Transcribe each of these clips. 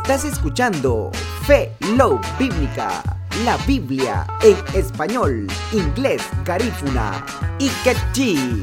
Estás escuchando Fe Love Bíblica, la Biblia en español, inglés, garífuna y quechí.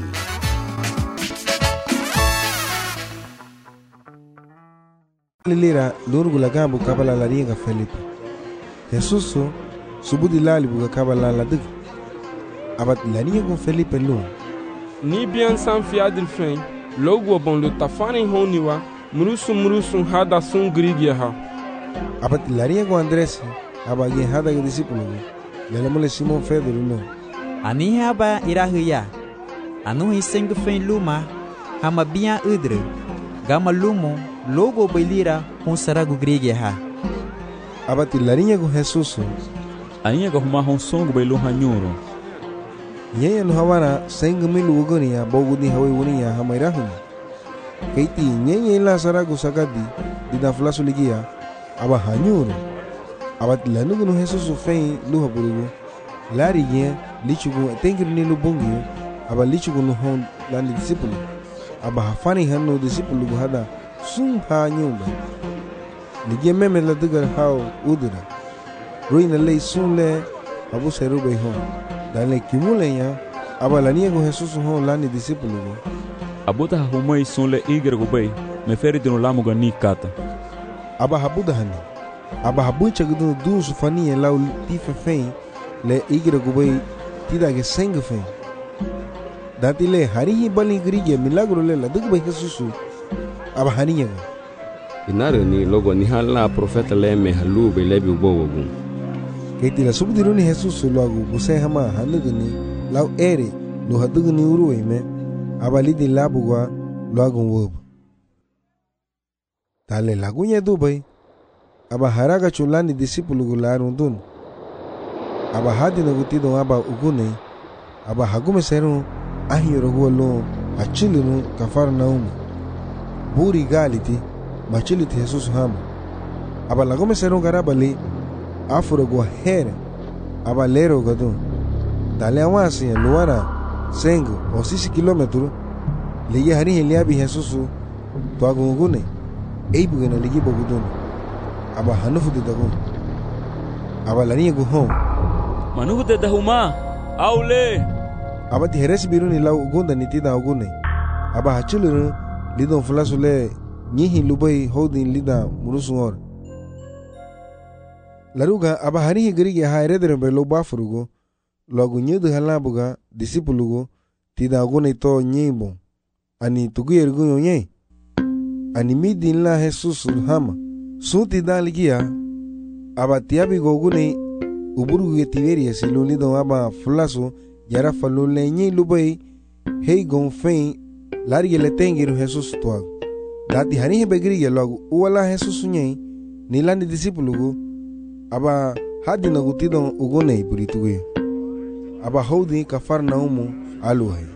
Lira lurgula gambu kabala la riega Felipe. Jesús subudi lali buga kabala la dig. Abat la riega Felipe lu. Ni bien san fiadil fen, logo bon le tafani honiwa, murusun hada sun grigia ha. Abat la riega Andrés, abagi hada ge discípulo. Le mole Simon Pedro lu. Ani haba irahuya. Anu hiseng fen luma, hama bian udre. Gama lumo logo bailira hon saragu grigia ha. Abati la riega Jesús. Ainha go ma hon songo bailu hanyuro. Yeye no hawana senga milu ugonia bogudi hawe unia hamairahun. Keiti yeye la saragu sagadi dida flasu ligia aba hanyuro. Abati la nugu no Jesús fein luha burugu. Lari ye lichugu tengir ni lubungi aba lichugu no hon lani disciple. Aba hafani hanu disciple gu hada sum ha nyumba. Ligia meme la dugar hao udura. Ruina lei sunle abu serube hon. Dale kimule ya aba la niego Jesús hon lani disciple gu. Abuta humai sonle igre go bay, me feri de no lamu ga ni kata. Aba habuda hani. Aba habucha gudu du sufani lau tife fein le igre go bay tida ge senga fein. Dati le harihi bali grige milagro le la dugu bay Jesús. Aba haniya ga. Inare ni logo ni hala profeta le me halu be lebi ubowogu. Keiti la subdiruni Jesús logo buse hama hanugni lau ere lo hadugni uruwe me abalidi labugwa logo wob. Tale lagunya dubai aba haraga chulani discípulo gularun dun. Aba hadina gutido aba ugune aba hagume seru ahiro gulo achilunu Cafarnaum. Buri galiti machiliti Jesús hama. Aba lagume seru garabali afuro gua here aba lero gadu. Dale awasi luara sengo o 6 kilometro ligi hari liabi Jesús to agungune eibu gena ligi bogudun. Aba hanufu de dagu. Aba lani gu hon. Manuhu de dahuma aule. Aba ti heres biruni lau ugunda nitida ugune. Aba hachulunu lidon fulasule nyihi lubai holding lida murusungor. Laruga aba harihi gerigi ha eredere be lo bafurugo logu nyedu halabuga disipulugo tida ugune to nyimbo ani tuguyerugo yonye ani midin la Jesús hama suti daligia aba tiabi gogune uburugu ge Tiberias lulido aba fulaso yara falule nyi lubai hei gon fein larige le tengiru Jesús toag dati harihi begriye logu uwala Jesús nyei nilandi disipulugo aba hadina gutido ugone burituge aba hodi Cafarnaum aluhai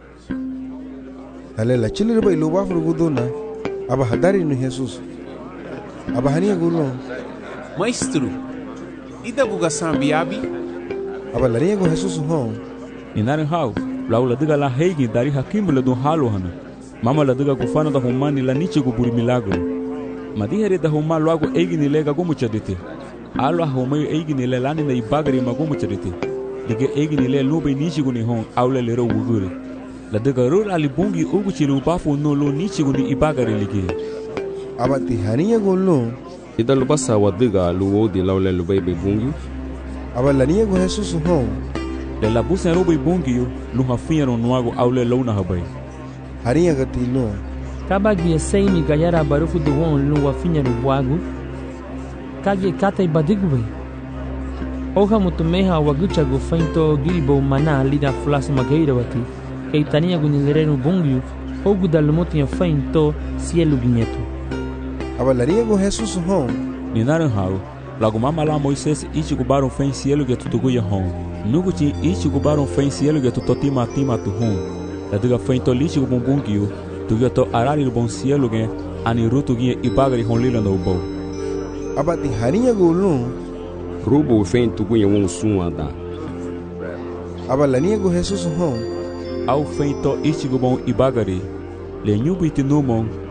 halela chilere bai lo bafrugo dona aba hadari no Jesús aba hania gulo Maestro ida buga sambiabi aba laria go Jesús hon Inare hau lau la diga la heigi dari hakimble do halo hana mama la diga kufana da humani la niche go buri milagro madihere da huma logo eigi ni lega go muchadite alo homa eigi ni le lani na ibagari mago muchadite dige eigi ni le lobe niche go ni hon aule le ro wugure la diga ro ali bungi ugu chilu bafu no lo niche go ni ibagari lige aba ti hania go lo Ida lubasa wadiga luwo di laule lubai be bungi. aba lania go Jesús hon de la busa robe bungi lu hafiero no ago aule lona habai haria gatilo Kabagi seimi gayara barufu duwon lu wafinya rubuagu kage kata ibadigwe oha mutumeha wagucha go fainto gilbo mana lida flas magaira wati keitania gunilere bungi ogu dalmoti ya fainto cielo guinheto aba laria go Jesús hon Ninaran hau lago mama la Moisés ichi gubaron fen cielo ge tutugu ya hon nuguchi ichi gubaron fen cielo ge tutotima tima tu hon la diga fainto lichi go bungi tu to arari bon cielo ge ani rutu ge ibagari hon lila no bo aba ti haria go lo Rubo fein tugu ya won suada. aba lania go Jesús hon au feito ichi go bon ibagari le nyubi tinumon